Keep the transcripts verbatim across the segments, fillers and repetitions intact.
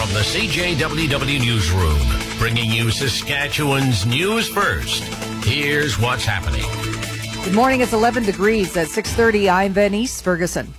From the C J W W Newsroom, bringing you Saskatchewan's news first. Here's what's happening. Good morning. It's eleven degrees at six thirty. I'm Venice Ferguson.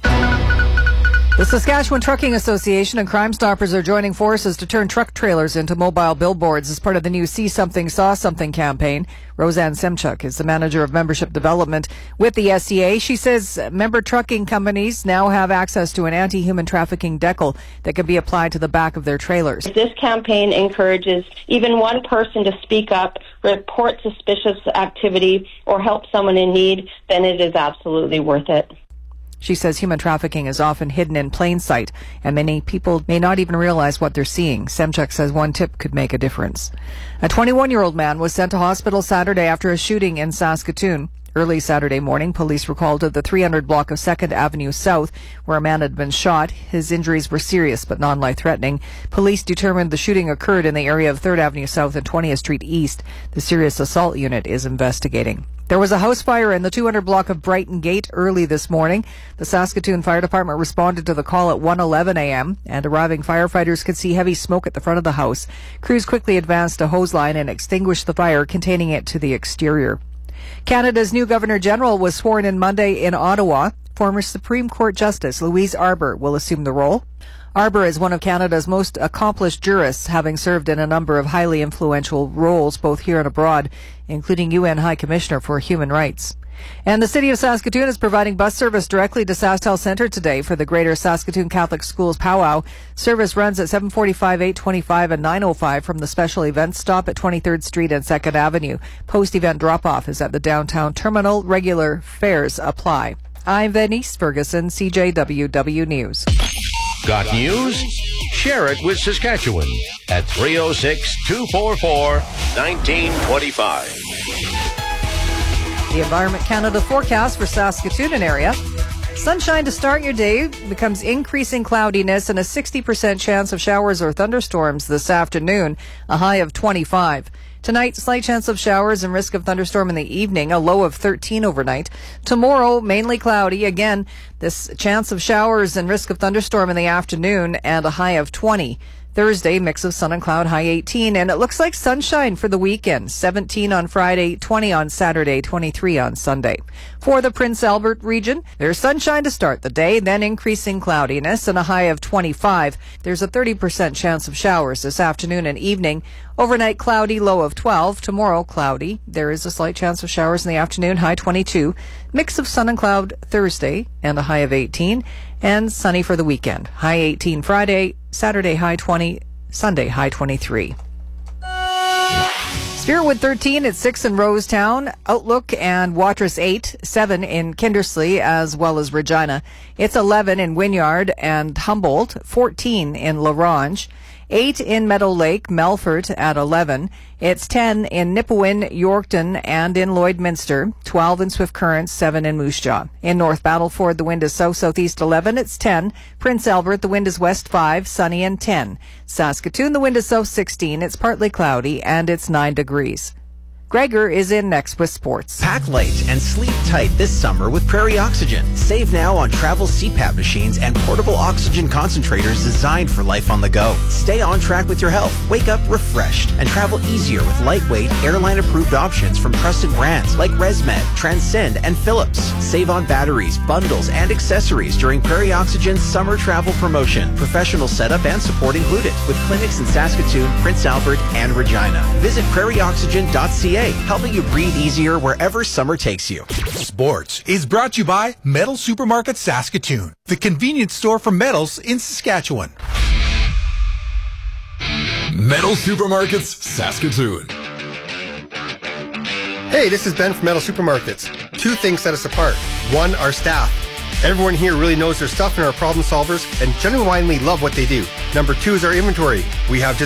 The Saskatchewan Trucking Association and Crime Stoppers are joining forces to turn truck trailers into mobile billboards as part of the new See Something, Saw Something campaign. Roseanne Semchuk is the manager of membership development with the S C A. She says member trucking companies now have access to an anti-human trafficking decal that can be applied to the back of their trailers. This campaign encourages even one person to speak up, report suspicious activity, or help someone in need, then it is absolutely worth it. She says human trafficking is often hidden in plain sight, and many people may not even realize what they're seeing. Semchuk says one tip could make a difference. A twenty-one-year-old man was sent to hospital Saturday after a shooting in Saskatoon. Early Saturday morning, police were called to the three hundred block of second Avenue South, where a man had been shot. His injuries were serious but non-life-threatening. Police determined the shooting occurred in the area of third Avenue South and twentieth Street East. The serious assault unit is investigating. There was a house fire in the two hundred block of Brighton Gate early this morning. The Saskatoon Fire Department responded to the call at one eleven a.m. and arriving firefighters could see heavy smoke at the front of the house. Crews quickly advanced a hose line and extinguished the fire, containing it to the exterior. Canada's new Governor-General was sworn in Monday in Ottawa. Former Supreme Court Justice Louise Arbour will assume the role. Arbour is one of Canada's most accomplished jurists, having served in a number of highly influential roles both here and abroad, including U N High Commissioner for Human Rights. And the City of Saskatoon is providing bus service directly to SaskTel Centre today for the Greater Saskatoon Catholic Schools Powwow. Service runs at seven forty-five, eight twenty-five, and nine oh five from the special events stop at twenty-third Street and second Avenue. Post-event drop-off is at the downtown terminal. Regular fares apply. I'm Venice Ferguson, C J W W News. Got news? Share it with Saskatchewan at three oh six, two four four, one nine two five. The Environment Canada forecast for Saskatoon and area. Sunshine to start your day becomes increasing cloudiness and a sixty percent chance of showers or thunderstorms this afternoon, a high of twenty-five. Tonight, slight chance of showers and risk of thunderstorm in the evening, a low of thirteen overnight. Tomorrow, mainly cloudy. Again, this chance of showers and risk of thunderstorm in the afternoon and a high of twenty. Thursday, mix of sun and cloud, high eighteen, and it looks like sunshine for the weekend. seventeen on Friday, twenty on Saturday, twenty-three on Sunday. For the Prince Albert region, there's sunshine to start the day, then increasing cloudiness and a high of twenty-five. There's a thirty percent chance of showers this afternoon and evening. Overnight cloudy, low of twelve. Tomorrow cloudy. There is a slight chance of showers in the afternoon, high twenty-two. Mix of sun and cloud Thursday and a high of eighteen. And sunny for the weekend. High eighteen Friday, Saturday high twenty, Sunday high twenty-three. Spearwood thirteen at six in Rosetown, Outlook and Watrous eight, seven in Kindersley as well as Regina. It's eleven in Wynyard and Humboldt, fourteen in La Ronge, eight in Meadow Lake, Melfort at eleven. It's ten in Nipawin, Yorkton, and in Lloydminster, twelve in Swift Current, seven in Moose Jaw. In North Battleford, the wind is south-southeast eleven, it's ten. Prince Albert, the wind is west five, sunny and ten. Saskatoon, the wind is south sixteen, it's partly cloudy, and it's nine degrees. Gregor is in next with sports. Pack light and sleep tight this summer with Prairie Oxygen. Save now on travel C PAP machines and portable oxygen concentrators designed for life on the go. Stay on track with your health. Wake up refreshed and travel easier with lightweight, airline-approved options from trusted brands like ResMed, Transcend, and Philips. Save on batteries, bundles, and accessories during Prairie Oxygen's summer travel promotion. Professional setup and support included with clinics in Saskatoon, Prince Albert, and Regina. Visit prairie oxygen dot c a. helping you breathe easier wherever summer takes you. Sports is brought to you by Metal Supermarket Saskatoon, the convenience store for metals in Saskatchewan. Metal Supermarkets Saskatoon. Hey, this is Ben from Metal Supermarkets. Two things set us apart. One, our staff. Everyone here really knows their stuff and are problem solvers and genuinely love what they do. Number two is our inventory. We have just